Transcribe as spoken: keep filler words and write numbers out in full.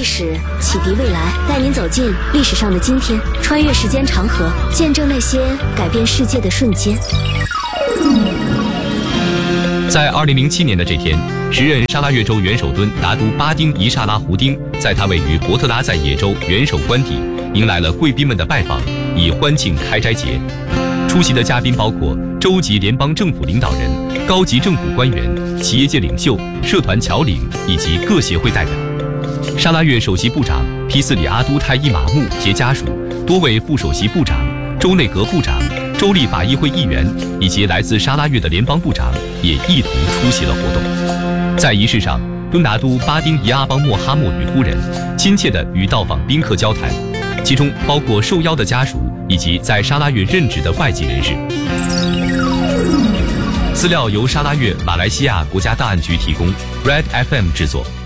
史，启迪未来，带您走进历史上的今天，穿越时间长河，见证那些改变世界的瞬间。 在二零零七年的这天，时任沙拉越州元首敦拿督巴丁·伊沙拉胡丁，在他位于伯特拉在野州元首官邸，迎来了贵宾们的拜访，以欢庆开斋节。出席的嘉宾包括州级联邦政府领导人、高级政府官员、企业界领袖、社团侨领以及各协会代表。沙拉越首席部长皮斯里阿都泰伊马木携家属、多位副首席部长、州内阁部长、州立法议会议员以及来自沙拉越的联邦部长也一同出席了活动。在仪式上，敦拿督巴丁伊阿邦莫哈默与夫人亲切地与到访宾客交谈，其中包括受邀的家属以及在沙拉越任职的外籍人士。资料由沙拉越马来西亚国家档案局提供 ，Red F M 制作。